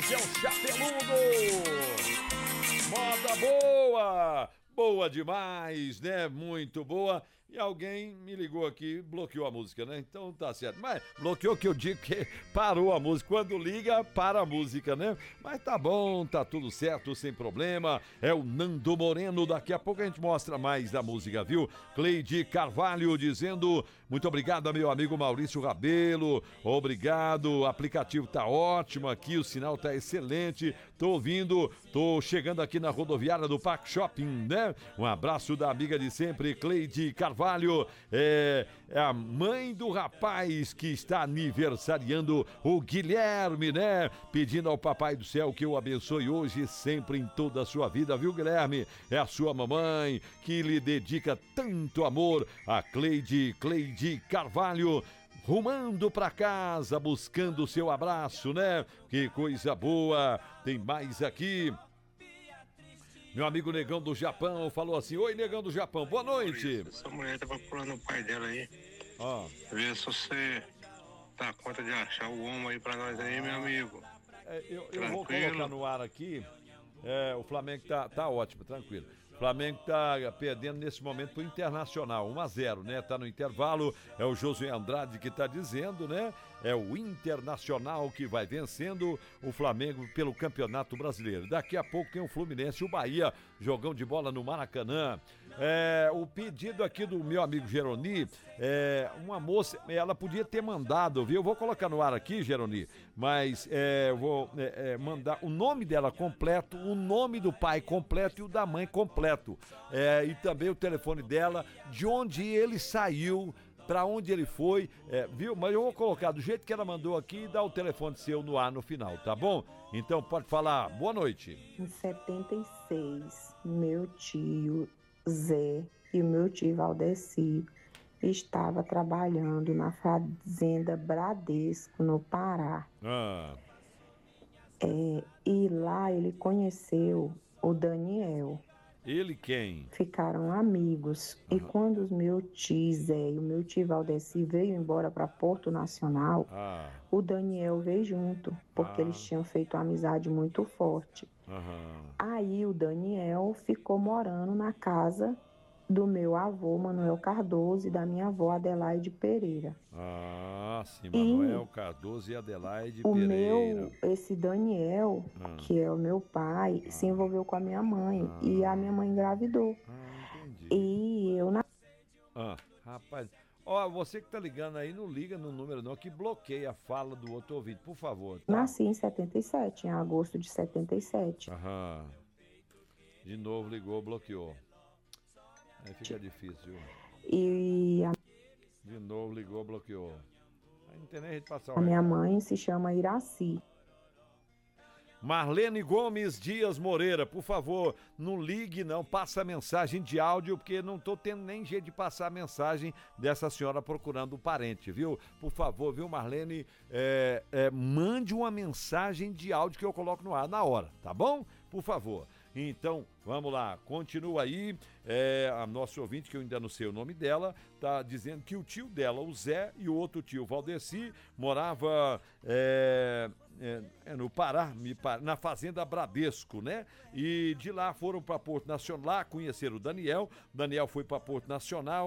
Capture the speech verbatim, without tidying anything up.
Esse é o Chapeludo. Moda boa. Boa demais, né? Muito boa. E alguém me ligou aqui, bloqueou a música, né? Então tá certo. Mas bloqueou que eu digo que parou a música. Quando liga, para a música, né? Mas tá bom, tá tudo certo, sem problema. É o Nando Moreno. Daqui a pouco a gente mostra mais da música, viu? Cleide Carvalho dizendo muito obrigado, meu amigo Maurício Rabelo. Obrigado, o aplicativo tá ótimo aqui, o sinal tá excelente. Tô ouvindo, tô chegando aqui na rodoviária do Parque Shopping, né? Um abraço da amiga de sempre, Cleide Carvalho. É, é a mãe do rapaz que está aniversariando, o Guilherme, né? Pedindo ao Papai do Céu que o abençoe hoje e sempre em toda a sua vida, viu, Guilherme? É a sua mamãe que lhe dedica tanto amor, a Cleide, Cleide Carvalho. Rumando pra casa, buscando o seu abraço, né? Que coisa boa. Tem mais aqui. Meu amigo Negão do Japão falou assim: oi, Negão do Japão, boa noite. Essa mulher tá procurando o pai dela aí. Ó. Vê se você dá conta de achar o homem aí pra nós aí, meu amigo. É, eu, eu vou colocar no ar aqui. É, o Flamengo tá, tá ótimo, tranquilo. O Flamengo tá perdendo nesse momento pro Internacional, um a zero, né? Tá no intervalo, é o Josué Andrade que tá dizendo, né? É o Internacional que vai vencendo o Flamengo pelo Campeonato Brasileiro. Daqui a pouco tem o Fluminense e o Bahia, jogão de bola no Maracanã. É, o pedido aqui do meu amigo Geroni, é, uma moça, ela podia ter mandado, viu? Eu vou colocar no ar aqui, Geroni, mas é, eu vou é, é, mandar o nome dela completo, o nome do pai completo e o da mãe completo. É, e também o telefone dela, de onde ele saiu, pra onde ele foi, é, viu? Mas eu vou colocar do jeito que ela mandou aqui e dar o telefone seu no ar no final, tá bom? Então pode falar, boa noite. Em setenta e seis, meu tio Zé e o meu tio Valdeci estava trabalhando na fazenda Bradesco, no Pará. Ah. É, e lá ele conheceu o Daniel. Ele quem? Ficaram amigos. Uhum. E quando os meu tio Zé e o meu tio Valdeci veio embora para Porto Nacional, ah. o Daniel veio junto, porque ah. eles tinham feito uma amizade muito forte. Uhum. Aí o Daniel ficou morando na casa do meu avô, Manuel Cardoso, e da minha avó, Adelaide Pereira. Ah, sim, Manuel e Cardoso e Adelaide o Pereira. Meu, esse Daniel, ah. que é o meu pai, ah. se envolveu com a minha mãe, ah. e a minha mãe engravidou. Ah, entendi. E eu... Na... Ah, rapaz... Ó, oh, você que tá ligando aí, não liga no número não, que bloqueia a fala do outro ouvinte, por favor. Tá? Nasci em setenta e sete, em agosto de setenta e sete. Aham. De novo ligou, bloqueou. Aí fica difícil. E a... De novo ligou, bloqueou. Aí não tem nem jeito de passar. A minha mãe se chama Iraci. Marlene Gomes Dias Moreira, por favor, não ligue não, passa mensagem de áudio, porque não tô tendo nem jeito de passar a mensagem dessa senhora procurando um parente, viu? Por favor, viu, Marlene, é, é, mande uma mensagem de áudio que eu coloco no ar na hora, tá bom? Por favor. Então, vamos lá, continua aí, é, a nossa ouvinte, que eu ainda não sei o nome dela, tá dizendo que o tio dela, o Zé, e o outro tio, Valdeci, morava é, é, no Pará, na fazenda Bradesco, né? E de lá foram para Porto Nacional, lá conheceram o Daniel, o Daniel foi para Porto Nacional,